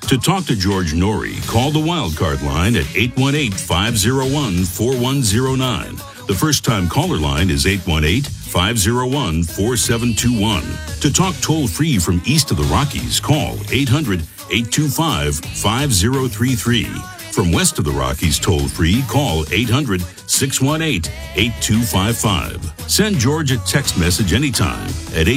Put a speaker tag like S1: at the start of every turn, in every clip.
S1: To talk to George Norrie, call the Wildcard line at 818-501-4109. The first-time caller line is 818-501-4721. To talk toll-free from east of the Rockies, call 800-825-5033. From west of the Rockies, toll-free, call 800-618-8255. Send George a text message anytime at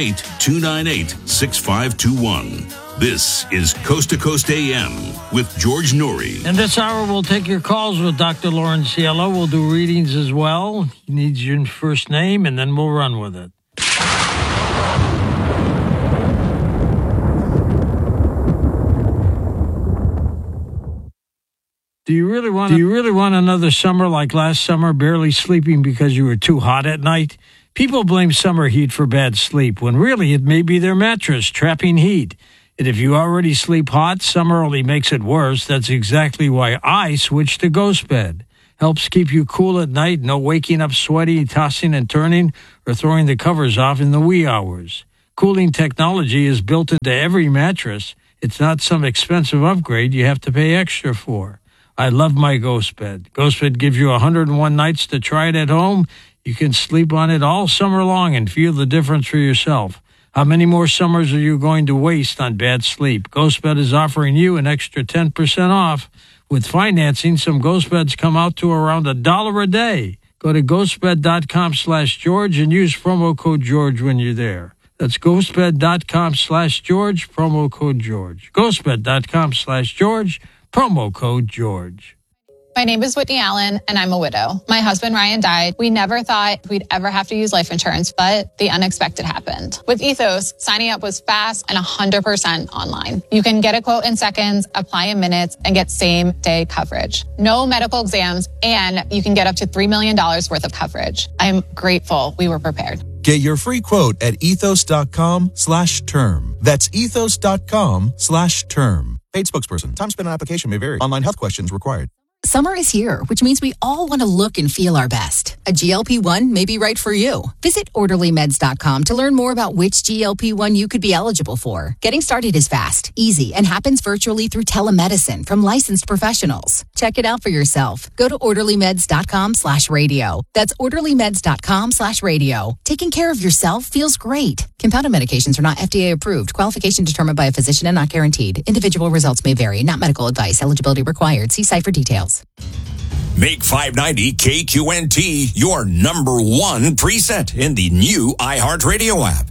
S1: 818-298-6521. This is Coast to Coast AM with George Norrie.
S2: In this hour, we'll take your calls with Dr. Lauren Cielo. We'll do readings as well. He needs your first name, and then we'll run with it. Do you really want another summer like last summer, barely sleeping because you were too hot at night? People blame summer heat for bad sleep, when really it may be their mattress trapping heat. And if you already sleep hot, summer only makes it worse. That's exactly why I switched to Ghost Bed. Helps keep you cool at night, no waking up sweaty, tossing and turning, or throwing the covers off in the wee hours. Cooling technology is built into every mattress. It's not some expensive upgrade you have to pay extra for. I love my Ghost Bed. Ghost Bed gives you 101 nights to try it at home. You can sleep on it all summer long and feel the difference for yourself. How many more summers are you going to waste on bad sleep? Ghost Bed is offering you an extra 10% off. With financing, some Ghost Beds come out to around $1 a day. Go to ghostbed.com/George and use promo code George when you're there. That's ghostbed.com/George, promo code George. Ghostbed.com/George. Promo code George.
S3: My name is Whitney Allen, and I'm a widow. My husband, Ryan, died. We never thought we'd ever have to use life insurance, but the unexpected happened. With Ethos, signing up was fast and 100% online. You can get a quote in seconds, apply in minutes, and get same-day coverage. No medical exams, and you can get up to $3 million worth of coverage. I'm grateful we were prepared.
S4: Get your free quote at ethos.com/term. That's ethos.com/term. Paid spokesperson. Time spent on application may vary. Online health questions required.
S5: Summer is here, which means we all want to look and feel our best. A GLP-1 may be right for you. Visit orderlymeds.com to learn more about which GLP-1 you could be eligible for. Getting started is fast, easy, and happens virtually through telemedicine from licensed professionals. Check it out for yourself. Go to orderlymeds.com/radio. That's orderlymeds.com/radio. Taking care of yourself feels great. Compounded medications are not FDA approved. Qualification determined by a physician and not guaranteed. Individual results may vary. Not medical advice. Eligibility required. See site for details.
S6: Make 590 KQNT your number one preset in the new iHeartRadio app.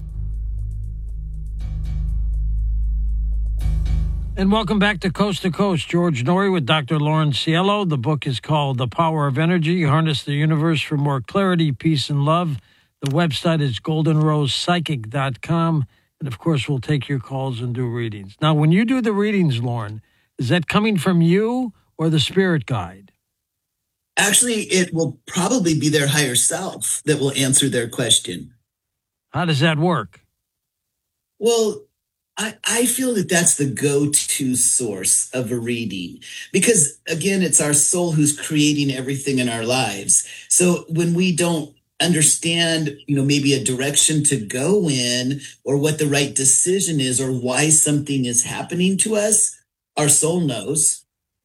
S2: And welcome back to Coast. George Norrie with Dr. Lauren Cielo. The book is called The Power of Energy, Harness the Universe for More Clarity, Peace, and Love. The website is goldenrosepsychic.com. And, of course, we'll take your calls and do readings. Now, when you do the readings, Lauren, is that coming from you or the spirit guide?
S7: Actually, it will probably be their higher self that will answer their question.
S2: How does that work?
S7: Well, I feel that that's the go-to source of a reading because, again, it's our soul who's creating everything in our lives. So when we don't understand, maybe a direction to go in or what the right decision is or why something is happening to us, our soul knows.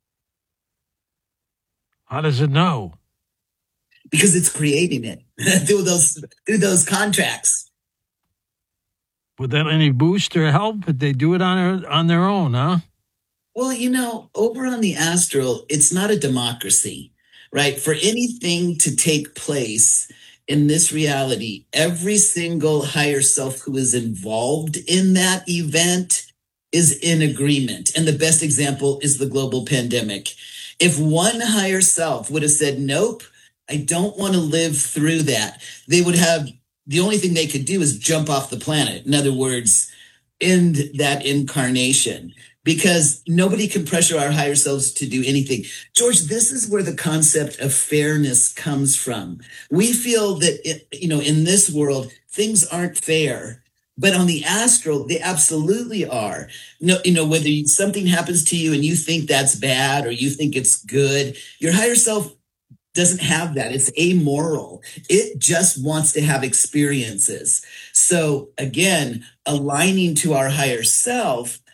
S2: How does it know?
S7: Because it's creating it through those contracts.
S2: Without any boost or help, but they do it on their own, huh?
S7: Well, over on the astral, it's not a democracy, right? For anything to take place in this reality, every single higher self who is involved in that event is in agreement. And the best example is the global pandemic. If one higher self would have said, nope, I don't want to live through that, they would have, the only thing they could do is jump off the planet. In other words, end that incarnation, because nobody can pressure our higher selves to do anything. George, this is where the concept of fairness comes from. We feel that, in this world, things aren't fair. But on the astral, they absolutely are. Whether something happens to you and you think that's bad or you think it's good, your higher self doesn't have that. It's amoral. It just wants to have experiences. So again, aligning to our higher self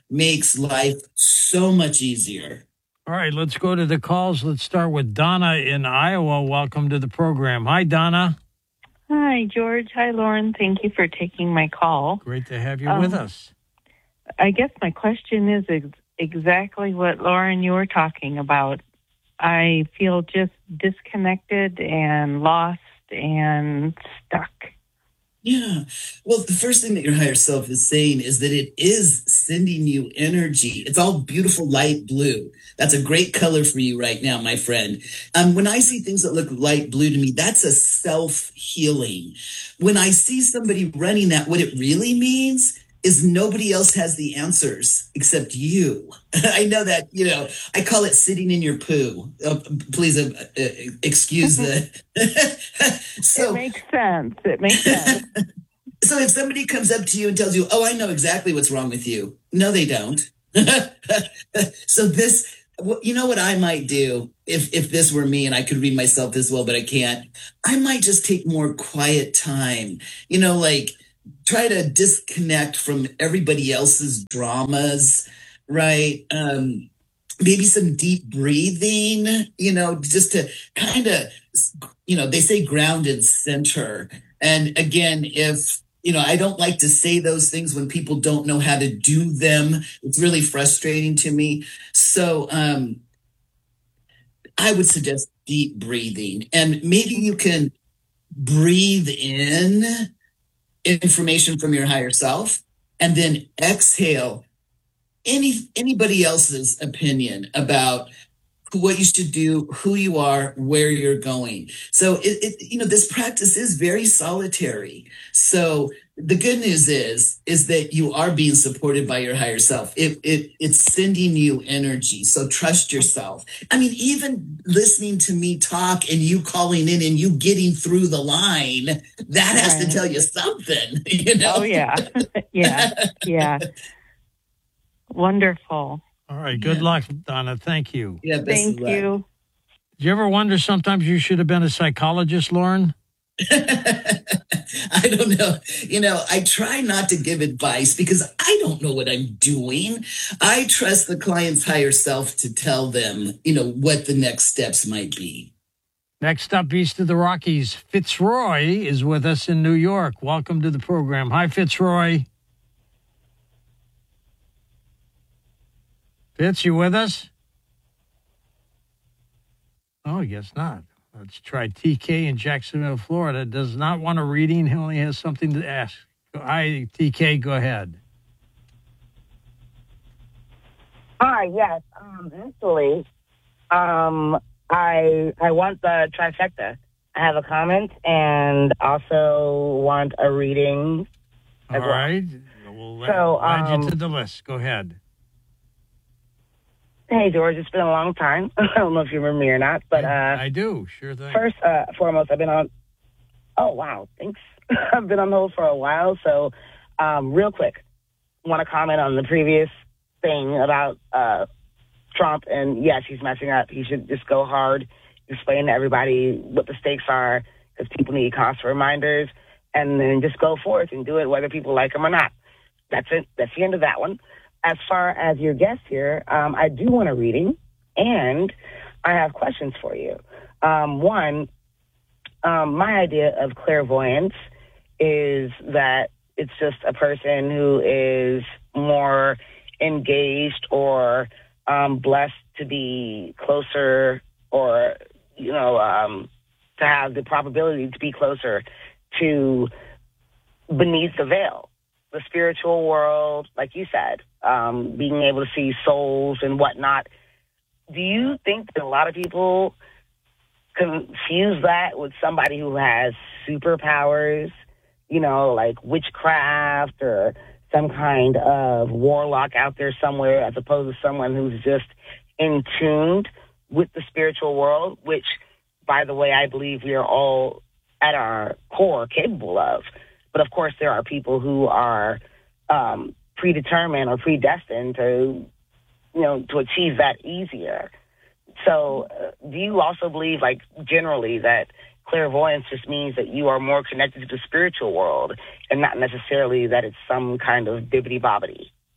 S7: makes life so much easier.
S2: All right, let's go to the calls. Let's start with Donna in Iowa. Welcome to the program. Hi, Donna.
S8: Hi, George. Hi, Lauren. Thank you for taking my call.
S2: Great to have you with us.
S8: I guess my question is exactly what, Lauren, you were talking about. I feel just disconnected and lost and stuck.
S7: Yeah. Well, the first thing that your higher self is saying is that it is sending you energy. It's all beautiful light blue. That's a great color for you right now, my friend. When I see things that look light blue to me, that's a self-healing. When I see somebody running that, what it really means is nobody else has the answers except you. I know that, I call it sitting in your poo. Please excuse the...
S8: It makes sense.
S7: So if somebody comes up to you and tells you, oh, I know exactly what's wrong with you. No, they don't. So what I might do if this were me and I could read myself this well, but I can't, I might just take more quiet time, try to disconnect from everybody else's dramas, right? Maybe some deep breathing, just to kind of, they say ground and center. And again, if, I don't like to say those things when people don't know how to do them. It's really frustrating to me. So I would suggest deep breathing. And maybe you can breathe in information from your higher self and then exhale anybody else's opinion about what you should do, who you are, where you're going. So this practice is very solitary. So the good news is that you are being supported by your higher self. It's sending you energy. So trust yourself. I mean, even listening to me talk and you calling in and you getting through the line, that has to tell you something,
S8: Oh, yeah. Yeah. Wonderful.
S2: All right. Good luck, Donna. Thank you.
S7: Yeah,
S8: Thank you.
S2: Do you ever wonder sometimes you should have been a psychologist, Lauren?
S7: I don't know. I try not to give advice because I don't know what I'm doing. I trust the client's higher self to tell them, what the next steps might be.
S2: Next up, east of the Rockies, Fitzroy is with us in New York. Welcome to the program. Hi, Fitzroy. Fitz, you with us? Oh, I guess not. Let's try TK in Jacksonville, Florida. Does not want a reading. He only has something to ask. Hi, TK, go ahead.
S9: Hi, yes. Actually, I want the trifecta. I have a comment and also want a reading as well.
S2: All right. We'll add you to the list. Go ahead.
S9: Hey, George, it's been a long time. I don't know if you remember me or not, but
S2: I do. Sure thing.
S9: First, foremost, I've been on. Oh, wow. Thanks. I've been on hold for a while. So, real quick, want to comment on the previous thing about Trump. And yes, he's messing up. He should just go hard, explain to everybody what the stakes are, because people need constant reminders, and then just go forth and do it whether people like him or not. That's it. That's the end of that one. As far as your guest here, I do want a reading, and I have questions for you. One, my idea of clairvoyance is that it's just a person who is more engaged or blessed to be closer or, to have the probability to be closer to beneath the veil. The spiritual world, like you said, being able to see souls and whatnot. Do you think that a lot of people confuse that with somebody who has superpowers, like witchcraft or some kind of warlock out there somewhere, as opposed to someone who's just in tune with the spiritual world, which, by the way, I believe we are all at our core capable of. But of course, there are people who are predetermined or predestined to achieve that easier. So do you also believe, generally, that clairvoyance just means that you are more connected to the spiritual world and not necessarily that it's some kind of bibbidi-bobbidi?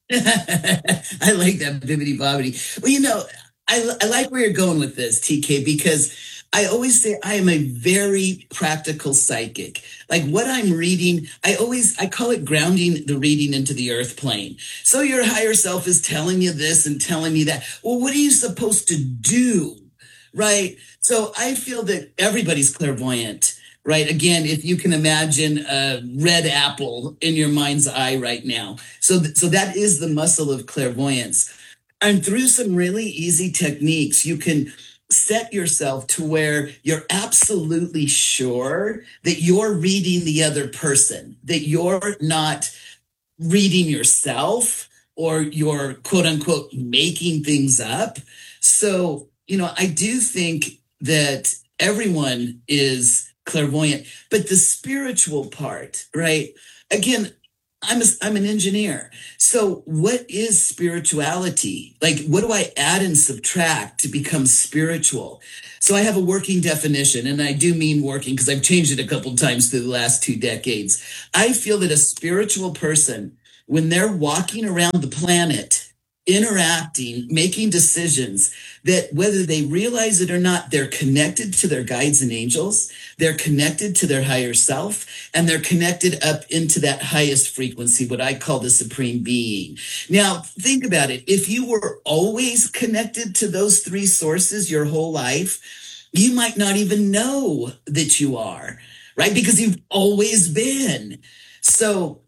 S7: I like that bibbity bobbity. Well, I like where you're going with this, TK, because I always say I am a very practical psychic. Like what I'm reading, I call it grounding the reading into the earth plane. So your higher self is telling you this and telling me that. Well, what are you supposed to do? Right? So I feel that everybody's clairvoyant. Right. Again, if you can imagine a red apple in your mind's eye right now. So that is the muscle of clairvoyance. And through some really easy techniques, you can set yourself to where you're absolutely sure that you're reading the other person, that you're not reading yourself or you're quote unquote making things up. So, I do think that everyone is clairvoyant, but the spiritual part, right? Again, I'm an engineer. So what is spirituality? Like, what do I add and subtract to become spiritual? So I have a working definition, and I do mean working because I've changed it a couple of times through the last 2 decades. I feel that a spiritual person, when they're walking around the planet, interacting, making decisions, that whether they realize it or not, they're connected to their guides and angels, they're connected to their higher self, and they're connected up into that highest frequency, what I call the supreme being. Now, think about it. If you were always connected to those 3 sources your whole life, you might not even know that you are, right? Because you've always been. So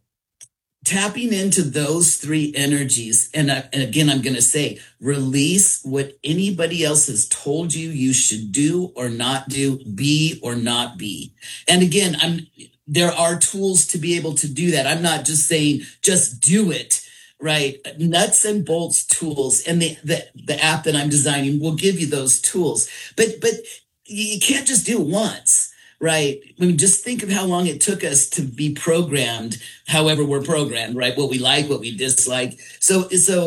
S7: tapping into those 3 energies, and again, I'm going to say, release what anybody else has told you should do or not do, be or not be. And again, there are tools to be able to do that. I'm not just saying just do it, right? Nuts and bolts tools, and the app that I'm designing will give you those tools. But you can't just do it once. Right. I mean, just think of how long it took us to be programmed, however we're programmed, right? What we like, what we dislike. So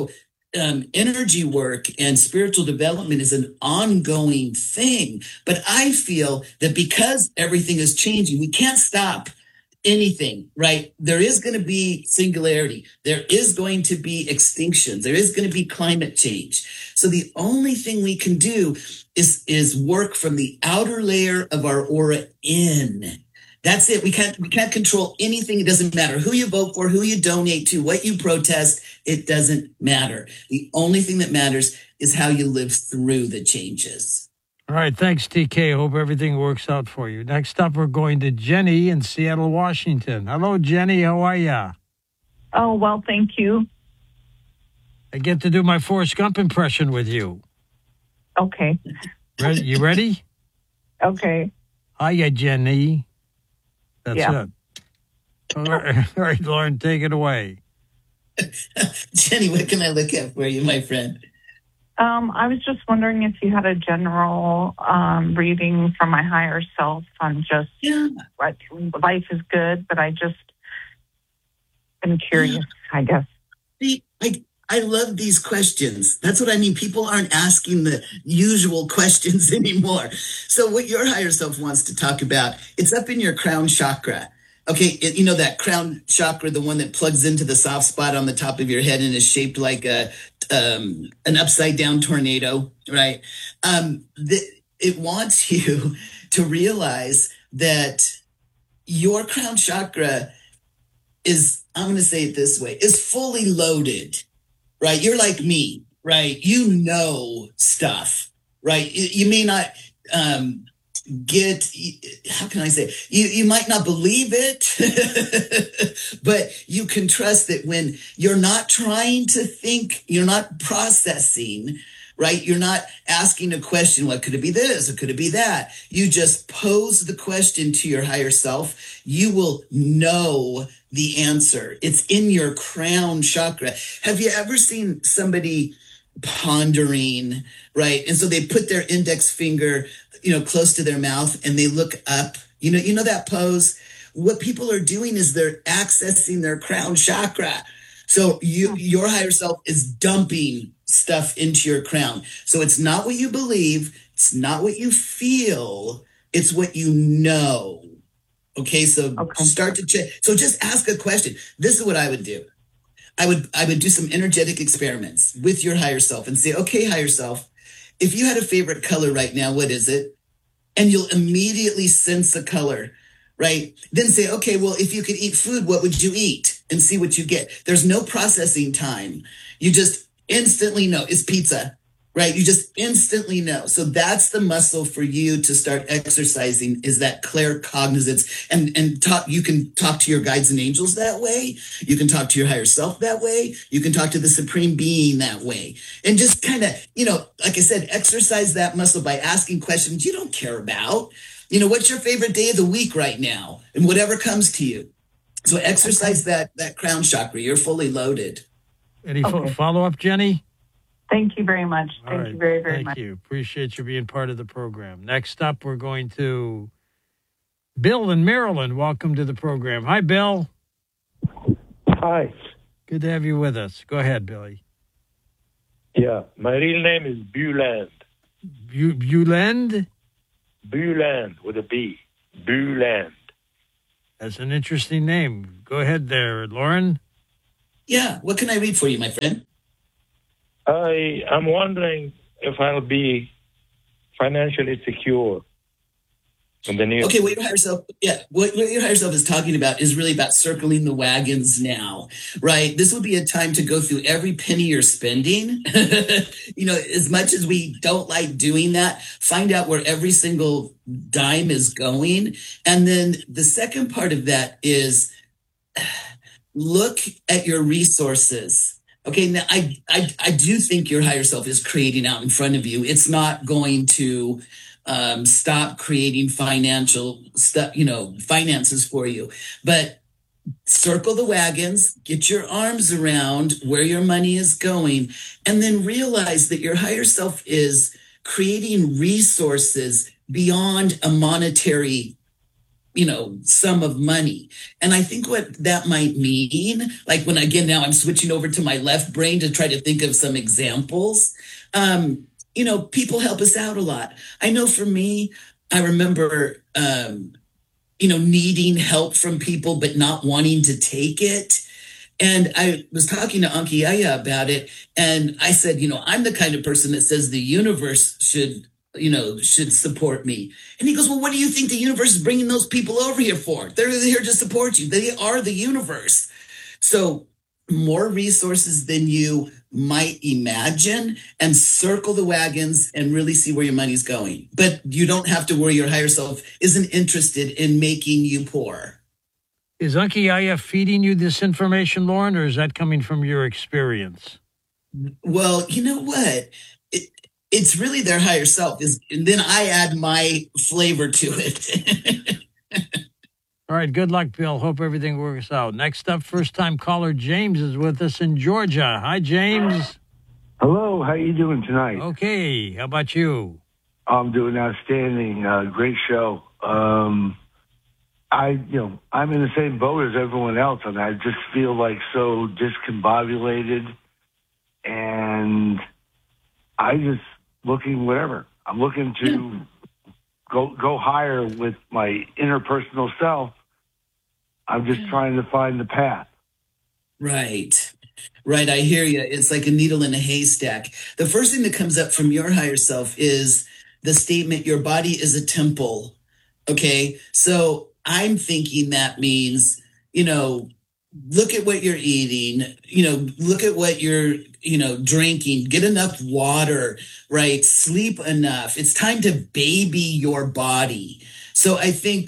S7: energy work and spiritual development is an ongoing thing. But I feel that because everything is changing, we can't stop anything, right? There is going to be singularity. There is going to be extinctions. There is going to be climate change. So the only thing we can do is work from the outer layer of our aura in. That's it. We can't control anything. It doesn't matter who you vote for, who you donate to, what you protest. It doesn't matter. The only thing that matters is how you live through the changes.
S2: All right. Thanks, TK. Hope everything works out for you. Next up, we're going to Jenny in Seattle, Washington. Hello, Jenny. How are ya?
S10: Oh, well, thank you.
S2: I get to do my Forrest Gump impression with you.
S10: Okay.
S2: Ready? You ready?
S10: Okay.
S2: Hiya, Jenny. That's it. All right, Lauren, take it away.
S7: Jenny, what can I look at for you, my friend?
S10: I was just wondering if you had a general reading from my higher self on just what life is good, but I just am curious, I guess.
S7: I love these questions. That's what I mean. People aren't asking the usual questions anymore. So what your higher self wants to talk about, it's up in your crown chakra. Okay, that crown chakra, the one that plugs into the soft spot on the top of your head and is shaped like an upside down tornado, right? It wants you to realize that your crown chakra is, I'm going to say it this way, is fully loaded, right? You're like me, right? You know stuff, right? You may not how can I say, you might not believe it, but you can trust that when you're not trying to think, you're not processing, right? You're not asking a question, what could it be this or could it be that? You just pose the question to your higher self. You will know the answer. It's in your crown chakra. Have you ever seen somebody pondering, right? And so they put their index finger, close to their mouth and they look up, you know that pose. What people are doing is they're accessing their crown chakra. So your higher self is dumping stuff into your crown. So it's not what you believe. It's not what you feel. It's what you know. Okay. So start to check. So just ask a question. This is what I would do. I would do some energetic experiments with your higher self and say, okay, higher self, if you had a favorite color right now, what is it? And you'll immediately sense the color, right? Then say, okay, well, if you could eat food, what would you eat? And see what you get. There's no processing time. You just instantly know it's pizza, right? You just instantly know. So that's the muscle for you to start exercising, is that claircognizance. And talk. You can talk to your guides and angels that way. You can talk to your higher self that way. You can talk to the supreme being that way. And just kind of, like I said, exercise that muscle by asking questions you don't care about. What's your favorite day of the week right now? And whatever comes to you. So exercise that crown chakra. You're fully loaded.
S2: Any follow-up, Jenny?
S10: Thank you very much. Thank you very, very much.
S2: Thank you. Appreciate you being part of the program. Next up, we're going to Bill in Maryland. Welcome to the program. Hi, Bill.
S11: Hi.
S2: Good to have you with us. Go ahead, Billy.
S11: Yeah, my real name is Buland.
S2: Buland?
S11: Buland with a B. Buland.
S2: That's an interesting name. Go ahead there, Lauren.
S7: Yeah, what can I read for you, my friend?
S11: I'm wondering if I'll be financially secure in the near
S7: future. What your higher self is talking about is really about circling the wagons now, right? This would be a time to go through every penny you're spending. As much as we don't like doing that, find out where every single dime is going. And then the second part of that is look at your resources. Okay, now I do think your higher self is creating out in front of you. It's not going to stop creating financial stuff, finances for you. But circle the wagons, get your arms around where your money is going, and then realize that your higher self is creating resources beyond a monetary sum of money. And I think what that might mean, like when, again, now I'm switching over to my left brain to try to think of some examples. People help us out a lot. I know for me, I remember, needing help from people, but not wanting to take it. And I was talking to Ankiaya about it. And I said, I'm the kind of person that says the universe should support me. And he goes, well, what do you think the universe is bringing those people over here for? They're here to support you. They are the universe. So more resources than you might imagine, and circle the wagons and really see where your money's going. But you don't have to worry. Your higher self isn't interested in making you poor.
S2: Is Ankiaya feeding you this information, Lauren, or is that coming from your experience?
S7: Well, you know what? It's really their higher self, and then I add my flavor to it.
S2: All right, good luck, Bill. Hope everything works out. Next up, first-time caller James is with us in Georgia. Hi, James.
S12: Hello, how you doing tonight?
S2: Okay, how about you?
S12: I'm doing outstanding. Great show. I'm in the same boat as everyone else, and I just feel like so discombobulated, and I just looking whatever. I'm looking to go higher with my interpersonal self. I'm just trying to find the path.
S7: Right. I hear you. It's like a needle in a haystack. The first thing that comes up from your higher self is the statement, your body is a temple. Okay. So I'm thinking that means, look at what you're eating, look at what you're, drinking, get enough water, right? Sleep enough. It's time to baby your body. So I think,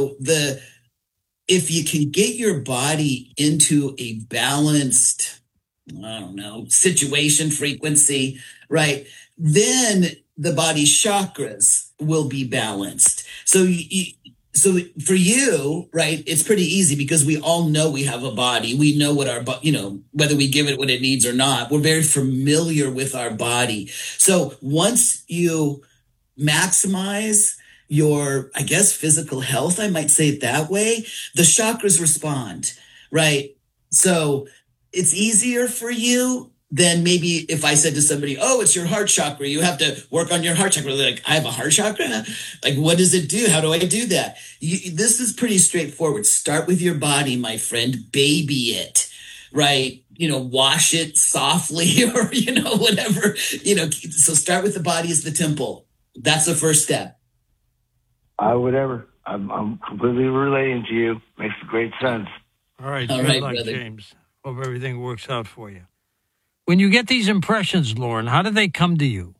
S7: if you can get your body into a balanced, situation, frequency, right? Then the body's chakras will be balanced. So for you, right, it's pretty easy because we all know we have a body. We know what our, whether we give it what it needs or not, we're very familiar with our body. So once you maximize your, physical health, I might say it that way, the chakras respond, right? So it's easier for you than maybe if I said to somebody, oh, it's your heart chakra. You have to work on your heart chakra. They're like, I have a heart chakra? Like, what does it do? How do I do that? This is pretty straightforward. Start with your body, my friend. Baby it, right? wash it softly or, whatever, so start with the body as the temple. That's the first step.
S12: Whatever. I'm completely relating to you. Makes great sense.
S2: All right.
S7: All
S2: Good
S7: right,
S2: luck,
S7: brother.
S2: James. Hope everything works out for you. When you get these impressions, Lauren, how do they come to you?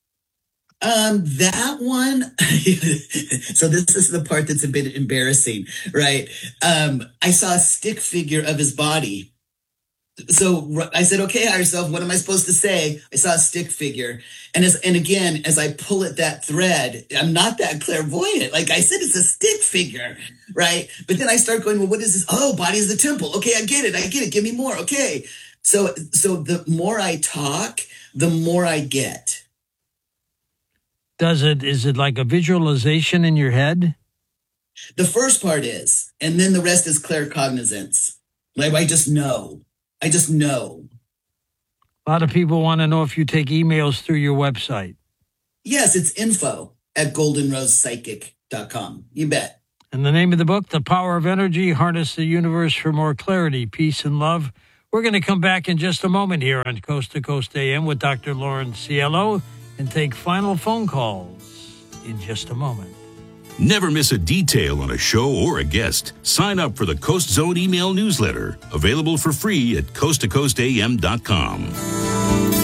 S7: That one, so this is the part that's a bit embarrassing, right? I saw a stick figure of his body. So I said, okay, higher self, what am I supposed to say? I saw a stick figure. And again, as I pull at that thread, I'm not that clairvoyant. Like I said, it's a stick figure, right? But then I start going, well, what is this? Oh, body is the temple. Okay, I get it. Give me more. Okay. So the more I talk, the more I get.
S2: Is it like a visualization in your head?
S7: The first part is, and then the rest is claircognizance. Like I just know.
S2: A lot of people want to know if you take emails through your website.
S7: Yes, it's info@goldenrosepsychic.com. You bet.
S2: And the name of the book, The Power of Energy, Harness the Universe for More Clarity, Peace, and Love. We're going to come back in just a moment here on Coast to Coast AM with Dr. Lauren Cielo and take final phone calls in just a moment.
S1: Never miss a detail on a show or a guest. Sign up for the Coast Zone email newsletter, available for free at coasttocoastam.com.